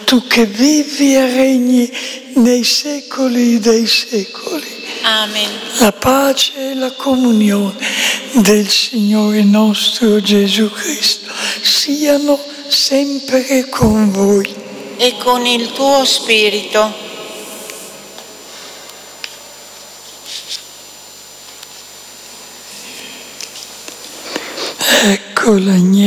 tu che vivi e regni nei secoli dei secoli. Amen. La pace e la comunione del Signore nostro Gesù Cristo siano sempre con voi. E con il tuo spirito. Ecco l'agnello